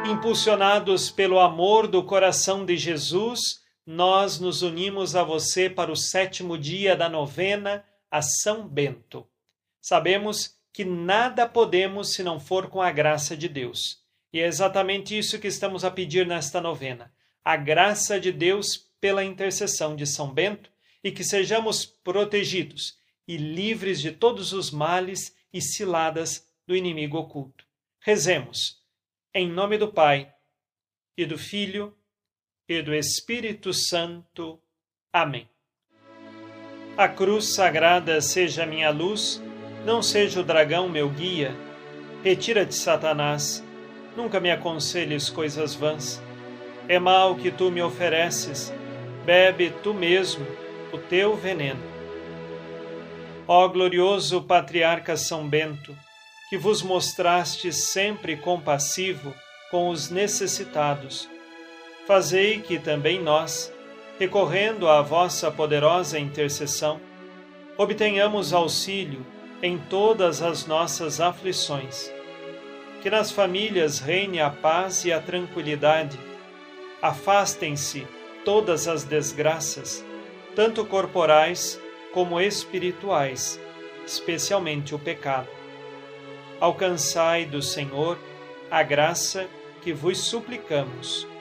Impulsionados pelo amor do coração de Jesus, nós nos unimos a você para o 7º dia da novena a São Bento. Sabemos que nada podemos se não for com a graça de Deus. E é exatamente isso que estamos a pedir nesta novena. A graça de Deus pela intercessão de São Bento e que sejamos protegidos e livres de todos os males e ciladas do inimigo oculto. Rezemos. Em nome do Pai, e do Filho, e do Espírito Santo. Amém. A cruz sagrada seja minha luz, não seja o dragão meu guia. Retira-te, Satanás, nunca me aconselhes coisas vãs. É mal que tu me ofereces, bebe tu mesmo o teu veneno. Ó glorioso patriarca São Bento, que vos mostrastes sempre compassivo com os necessitados, fazei que também nós, recorrendo à vossa poderosa intercessão, obtenhamos auxílio em todas as nossas aflições. Que nas famílias reine a paz e a tranquilidade, afastem-se todas as desgraças, tanto corporais como espirituais, especialmente o pecado. Alcançai do Senhor a graça que vos suplicamos.